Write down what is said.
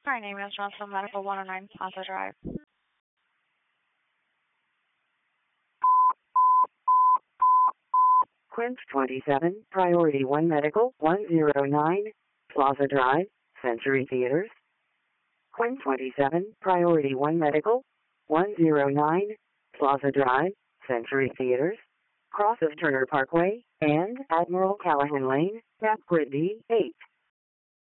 My name is Johnson Medical 109 Plaza Drive. Quint 27, Priority 1 Medical 109, Plaza Drive, Century Theaters. Quint 27, Priority 1 Medical 109, Plaza Drive, Century Theaters. Cross of Turner Parkway and Admiral Callahan Lane, Map Grid D8.